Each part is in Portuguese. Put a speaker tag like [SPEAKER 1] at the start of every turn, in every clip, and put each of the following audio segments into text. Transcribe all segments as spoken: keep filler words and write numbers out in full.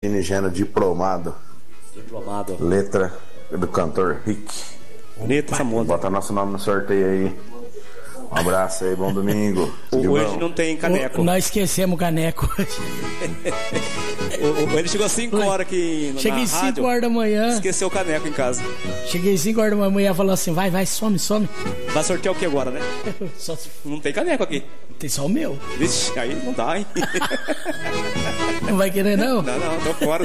[SPEAKER 1] Inigeno diplomado.
[SPEAKER 2] Diplomado.
[SPEAKER 1] Letra do cantor Rick.
[SPEAKER 2] Bonita essa moda.
[SPEAKER 1] Bota nosso nome no sorteio aí. Um abraço aí, bom domingo.
[SPEAKER 2] Hoje não tem caneco.
[SPEAKER 3] O, nós esquecemos o caneco.
[SPEAKER 2] o, o, ele chegou às cinco horas aqui na
[SPEAKER 3] Cheguei cinco horas da manhã.
[SPEAKER 2] Esqueceu o caneco em casa.
[SPEAKER 3] Cheguei cinco horas da manhã e falou assim: vai, vai, some, some.
[SPEAKER 2] Vai sortear o que agora, né?
[SPEAKER 3] Só...
[SPEAKER 2] Não tem caneco aqui.
[SPEAKER 3] Tem só o meu.
[SPEAKER 2] Vixe, aí não dá, hein?
[SPEAKER 3] Não vai querer, não?
[SPEAKER 2] Não, não, tô fora.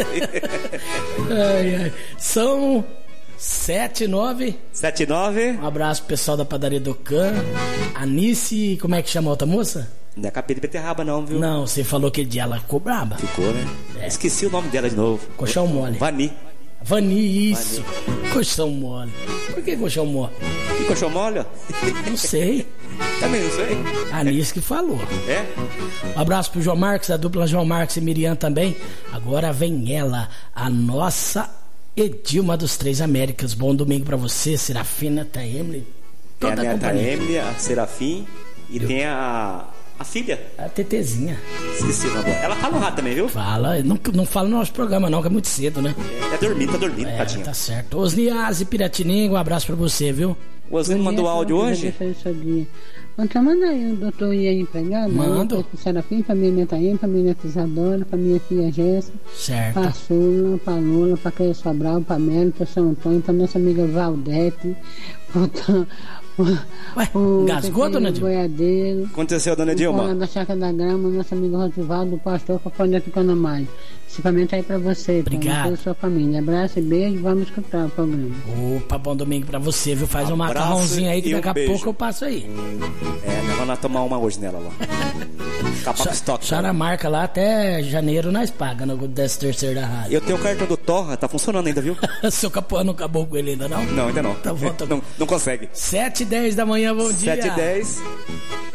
[SPEAKER 3] ai, ai. São sete e nove.
[SPEAKER 2] sete e nove.
[SPEAKER 3] Um abraço pro pessoal da padaria do Can. Anice, como é que chama a outra moça?
[SPEAKER 2] Não é capeta de beterraba não, viu?
[SPEAKER 3] Não, você falou que dia ela ficou braba.
[SPEAKER 2] Ficou, né? É. Esqueci o nome dela de novo.
[SPEAKER 3] Colchão mole.
[SPEAKER 2] Vani.
[SPEAKER 3] Vani, isso. Vani. Colchão mole. Por que colchão mole?
[SPEAKER 2] Que colchão mole?
[SPEAKER 3] Não sei.
[SPEAKER 2] Também não sei.
[SPEAKER 3] A Anice que falou.
[SPEAKER 2] É?
[SPEAKER 3] Um abraço pro João Marcos, a dupla João Marcos e Miriam também. Agora vem ela, a nossa Edilma dos Três Américas. Bom domingo pra você, Serafina, Tá Emily.
[SPEAKER 2] Tem a minha Tá Emily, a Serafim e Eu... tem a... A filha?
[SPEAKER 3] A Tetezinha.
[SPEAKER 2] Esqueci o nome. Ela fala no rádio também, viu?
[SPEAKER 3] Fala. Não, não fala no nosso programa não, que é muito cedo, né?
[SPEAKER 2] É, tá dormindo, tá dormindo,
[SPEAKER 3] é,
[SPEAKER 2] tadinha.
[SPEAKER 3] Tá certo. Osniase Piratininga, um abraço pra você, viu?
[SPEAKER 2] O Osniase mandou áudio hoje?
[SPEAKER 4] Então manda aí o doutor ia empregado.
[SPEAKER 3] Manda.
[SPEAKER 4] Pra Serafim, pra minha neta Ema, pra minha neta Isadora, pra minha filha Jéssica.
[SPEAKER 3] Certo.
[SPEAKER 4] Pra Sula, pra Lula, pra Cleia Sobral, pra Melo, pra São Antônio, pra nossa amiga Valdete. Pra...
[SPEAKER 3] Ué, engasgou, dona Dilma?
[SPEAKER 2] O aconteceu, dona Dilma?
[SPEAKER 4] Da Chácara da Grama, nosso amigo Rosivaldo, do pastor Caponete Canamai. Principalmente aí pra você.
[SPEAKER 3] Obrigado.
[SPEAKER 4] Pra sua família. Abraço e beijo, vamos escutar o programa.
[SPEAKER 3] Opa, bom domingo pra você, viu? Faz um macarrãozinho aí que daqui a beijo. pouco eu passo aí.
[SPEAKER 2] É, nós vamos tomar uma hoje nela lá. Acabar com o estoque.
[SPEAKER 3] Só na marca lá até janeiro nós pagamos no décimo terceiro da rádio.
[SPEAKER 2] Eu tenho o cartão do Torra, tá funcionando ainda, viu?
[SPEAKER 3] Seu Capô não acabou com ele ainda não?
[SPEAKER 2] Não, ainda não.
[SPEAKER 3] Tá bom, tá bom.
[SPEAKER 2] Não, não consegue.
[SPEAKER 3] sete e dez da manhã, bom dia.
[SPEAKER 2] sete e dez.